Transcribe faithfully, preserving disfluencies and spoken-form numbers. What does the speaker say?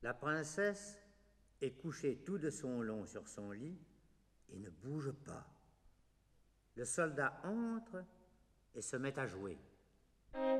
La princesse est couchée tout de son long sur son lit et ne bouge pas. Le soldat entre et se met à jouer.